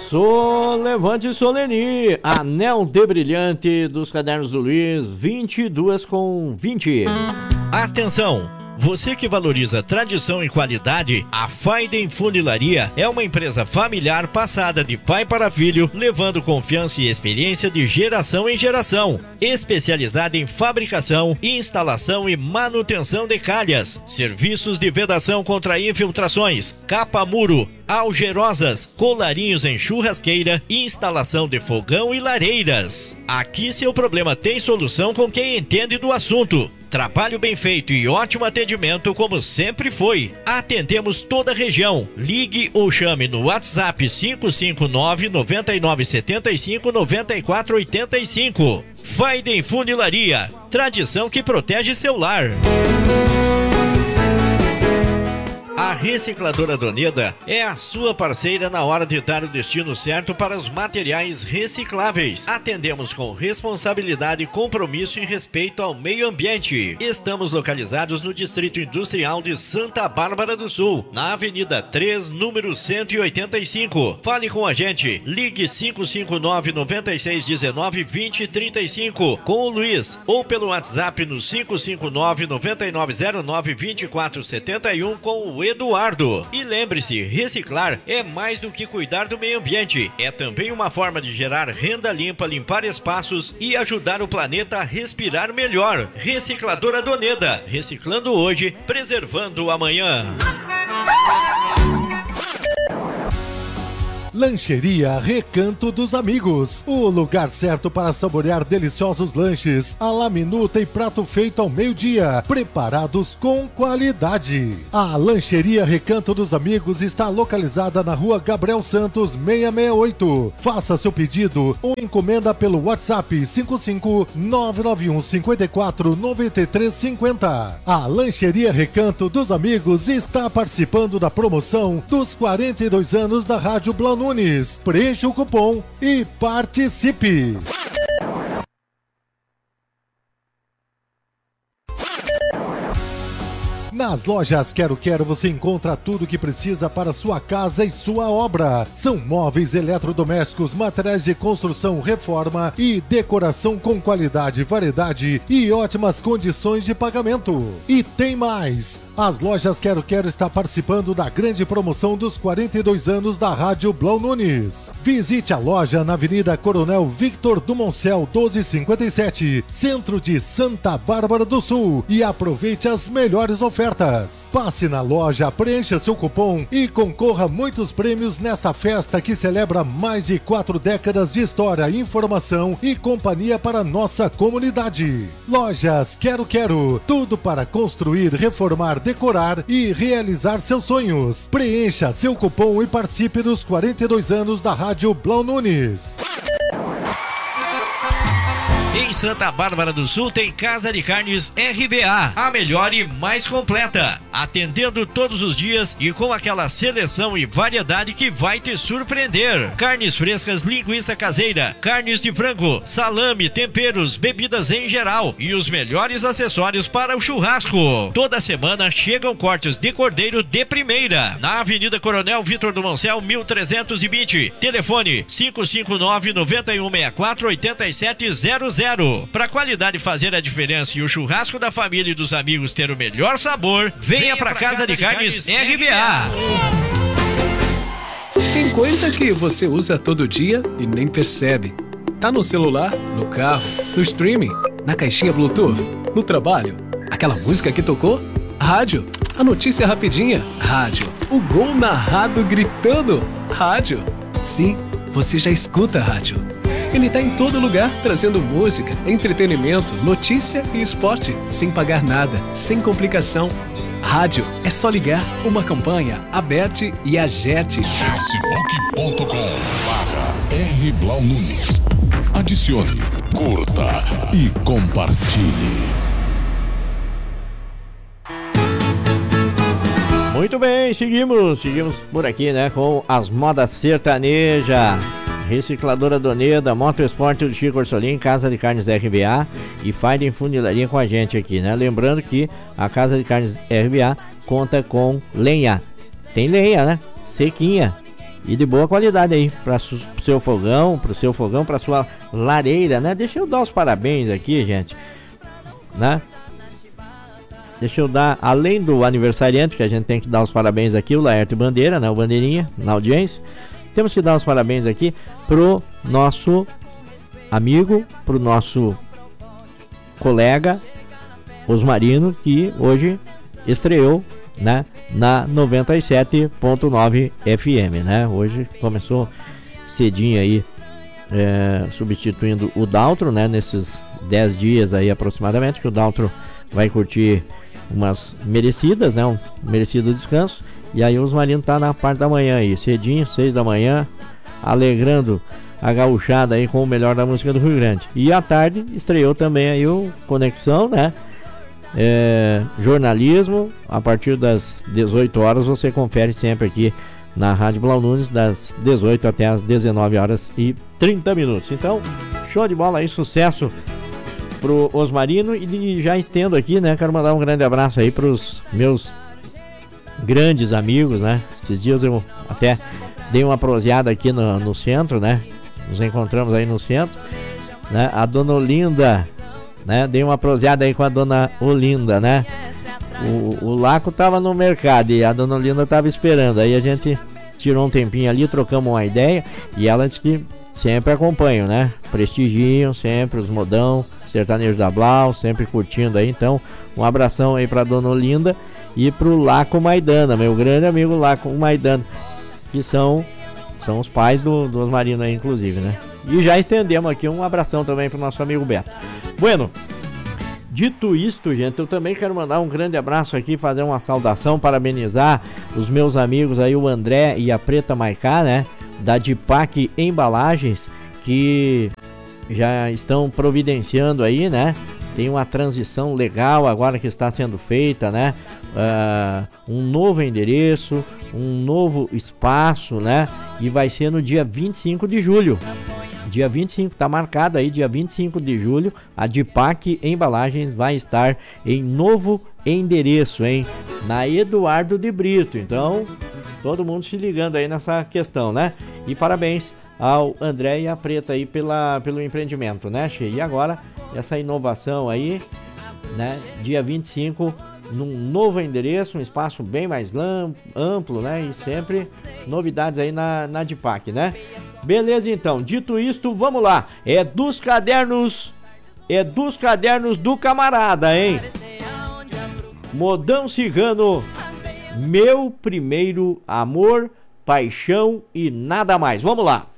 Levante Soleni, anel de brilhante dos cadernos do Luiz, 22,20. Atenção! Você que valoriza tradição e qualidade, a Faiden Funilaria é uma empresa familiar passada de pai para filho, levando confiança e experiência de geração em geração. Especializada em fabricação, instalação e manutenção de calhas, serviços de vedação contra infiltrações, capa-muro, algerosas, colarinhos em churrasqueira, instalação de fogão e lareiras. Aqui seu problema tem solução com quem entende do assunto. Trabalho bem feito e ótimo atendimento como sempre foi. Atendemos toda a região. Ligue ou chame no WhatsApp 559-9975-9485. Faiden Funilaria, tradição que protege seu lar. A Recicladora Doneda é a sua parceira na hora de dar o destino certo para os materiais recicláveis. Atendemos com responsabilidade, compromisso e respeito ao meio ambiente. Estamos localizados no Distrito Industrial de Santa Bárbara do Sul, na Avenida 3, número 185. Fale com a gente. Ligue 559-9619-2035 com o Luiz ou pelo WhatsApp no 559-9909-2471 com o Eduardo. E lembre-se, reciclar é mais do que cuidar do meio ambiente. É também uma forma de gerar renda limpa, limpar espaços e ajudar o planeta a respirar melhor. Recicladora Doneda. Reciclando hoje, preservando amanhã. Lancheria Recanto dos Amigos, o lugar certo para saborear deliciosos lanches à la minuta e prato feito ao meio-dia, preparados com qualidade. A Lancheria Recanto dos Amigos está localizada na Rua Gabriel Santos 668. Faça seu pedido ou encomenda pelo WhatsApp 55991549350. A Lancheria Recanto dos Amigos está participando da promoção dos 42 anos da Rádio Blau Nunes. Preencha o cupom e participe! Nas lojas Quero Quero você encontra tudo o que precisa para sua casa e sua obra. São móveis, eletrodomésticos, materiais de construção, reforma e decoração com qualidade, variedade e ótimas condições de pagamento. E tem mais! As lojas Quero Quero está participando da grande promoção dos 42 anos da Rádio Blau Nunes. Visite a loja na Avenida Coronel Victor Dumoncel 1257, centro de Santa Bárbara do Sul, e aproveite as melhores ofertas. Passe na loja, preencha seu cupom e concorra a muitos prêmios nesta festa que celebra mais de 4 décadas de história, informação e companhia para nossa comunidade. Lojas Quero Quero, tudo para construir, reformar, decorar e realizar seus sonhos. Preencha seu cupom e participe dos 42 anos da Rádio Blau Nunes. Em Santa Bárbara do Sul tem Casa de Carnes RBA, a melhor e mais completa, atendendo todos os dias e com aquela seleção e variedade que vai te surpreender. Carnes frescas, linguiça caseira, carnes de frango, salame, temperos, bebidas em geral e os melhores acessórios para o churrasco. Toda semana chegam cortes de cordeiro de primeira, na Avenida Coronel Victor Dumoncel 1320, telefone 559-9164-8700. Para a qualidade fazer a diferença e o churrasco da família e dos amigos ter o melhor sabor, venha para Casa de Carnes RBA. Tem coisa que você usa todo dia e nem percebe. Tá no celular, no carro, no streaming, na caixinha Bluetooth, no trabalho. Aquela música que tocou? Rádio. A notícia rapidinha? Rádio. O gol narrado gritando? Rádio. Sim, você já escuta rádio. Ele está em todo lugar, trazendo música, entretenimento, notícia e esporte, sem pagar nada, sem complicação. Rádio, é só ligar, uma campanha, aberte e agerte. Facebook.com/R Blau Nunes. Adicione, curta e compartilhe. Muito bem, seguimos por aqui, né, com as modas sertaneja. Recicladora Doneda, Moto Esporte do Chico Orsolim, Casa de Carnes RBA e Faiden Funilaria com a gente aqui, né? Lembrando que a Casa de Carnes RBA conta com lenha. Tem lenha, né? Sequinha. e de boa qualidade aí para o seu fogão, para sua lareira, né? Deixa eu dar os parabéns aqui, gente, né? Deixa eu dar, além do aniversariante, que a gente tem que dar os parabéns aqui, o Laerte Bandeira, né? O Bandeirinha, na audiência. Temos que dar os parabéns aqui pro nosso amigo, pro nosso colega Osmarino, que hoje estreou, né, na 97.9 FM, né? Hoje começou cedinho aí, substituindo o Daltro, né? Nesses 10 dias aí aproximadamente, que o Daltro vai curtir umas merecidas, né? Um merecido descanso. E aí o Osmarino tá na parte da manhã aí, cedinho, 6 da manhã, alegrando a gauchada aí com o melhor da música do Rio Grande. E à tarde estreou também aí o Conexão, né? Jornalismo, a partir das 18 horas você confere sempre aqui na Rádio Blau Nunes, das 18 até as 19 horas e 30 minutos. Então, show de bola aí, sucesso pro Osmarino. E já estendo aqui, né? Quero mandar um grande abraço aí pros meus grandes amigos, né? Esses dias eu até dei uma proseada aqui no centro, né? Nos encontramos aí no centro, né? A dona Olinda, né? Dei uma proseada aí com a dona Olinda, né? O Laco tava no mercado e a dona Olinda tava esperando. Aí a gente tirou um tempinho ali, trocamos uma ideia e ela disse que sempre acompanham, né? Prestigiam sempre os modão, sertanejo da Blau, sempre curtindo aí. Então, um abração aí pra dona Olinda e pro Laco Maidana, meu grande amigo Laco Maidana, que são os pais do Osmarino aí, inclusive, né? E já estendemos aqui um abração também pro nosso amigo Beto. Bueno, dito isto, gente, eu também quero mandar um grande abraço aqui, fazer uma saudação, parabenizar os meus amigos aí, o André e a Preta Maicá, né? Da Dipac Embalagens, que já estão providenciando aí, né? Tem uma transição legal agora que está sendo feita, né? Um novo endereço, um novo espaço, né? E vai ser no dia 25 de julho. Dia 25, tá marcado aí, dia 25 de julho, a Dipac Embalagens vai estar em novo endereço, hein? Na Eduardo de Brito. Então, todo mundo se ligando aí nessa questão, né? E parabéns ao André e a Preta aí pelo empreendimento, né, Che? E agora, essa inovação aí, né? Dia 25, num novo endereço, um espaço bem mais amplo, né? E sempre novidades aí na Dipac, né? Beleza, então. Dito isto, vamos lá. É dos cadernos do camarada, hein? Modão Cigano, meu primeiro amor, paixão e nada mais. Vamos lá.